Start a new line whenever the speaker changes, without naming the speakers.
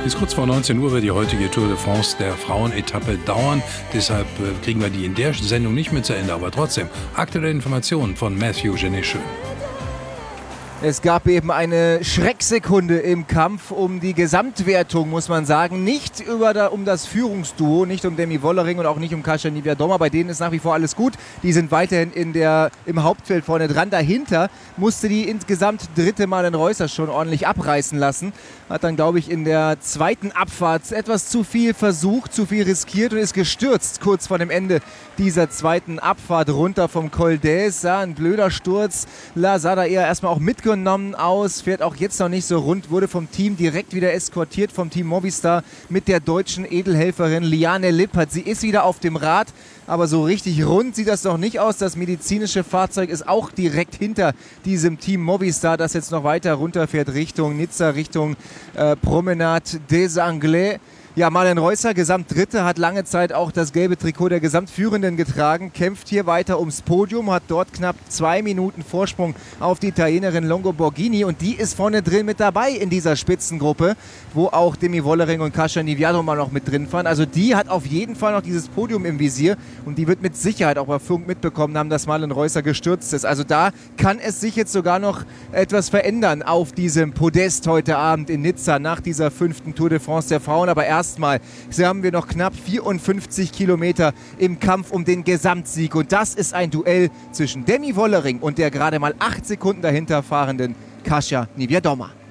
Bis kurz vor 19 Uhr wird die heutige Tour de France der Frauenetappe dauern. Deshalb kriegen wir die in der Sendung nicht mehr zu Ende. Aber trotzdem, aktuelle Informationen von Matthew Genet-Schön.
Es gab eben eine Schrecksekunde im Kampf um die Gesamtwertung, muss man sagen. Nicht um das Führungsduo, nicht um Demi Vollering und auch nicht um Kasia Niewiadoma. Bei denen ist nach wie vor alles gut. Die sind weiterhin im Hauptfeld vorne dran. Dahinter musste die insgesamt dritte Malen Reusser schon ordentlich abreißen lassen. Hat dann, glaube ich, in der zweiten Abfahrt etwas zu viel versucht, zu viel riskiert und ist gestürzt kurz vor dem Ende dieser zweiten Abfahrt runter vom Col d'Huez. Ja, ein blöder Sturz. Sah da eher erstmal auch mitgenommen aus, fährt auch jetzt noch nicht so rund, wurde vom Team direkt wieder eskortiert, vom Team Movistar mit der deutschen Edelhelferin Liane Lippert. Sie ist wieder auf dem Rad, aber so richtig rund sieht das noch nicht aus. Das medizinische Fahrzeug ist auch direkt hinter diesem Team Movistar, das jetzt noch weiter runterfährt Richtung Nizza, Richtung Promenade des Anglais. Ja, Malen Reusser, Gesamtdritte, hat lange Zeit auch das gelbe Trikot der Gesamtführenden getragen, kämpft hier weiter ums Podium, hat dort knapp 2 Minuten Vorsprung auf die Italienerin Longo Borghini und die ist vorne drin mit dabei in dieser Spitzengruppe, wo auch Demi Vollering und Kasia Niewiadoma noch mit drin fahren. Also die hat auf jeden Fall noch dieses Podium im Visier und die wird mit Sicherheit auch bei Funk mitbekommen haben, dass Malen Reusser gestürzt ist. Also da kann es sich jetzt sogar noch etwas verändern auf diesem Podest heute Abend in Nizza nach dieser 5. Tour de France der Frauen, aber erstmal haben wir noch knapp 54 Kilometer im Kampf um den Gesamtsieg. Und das ist ein Duell zwischen Demi Vollering und der gerade mal 8 Sekunden dahinter fahrenden Kasia Niewiadoma.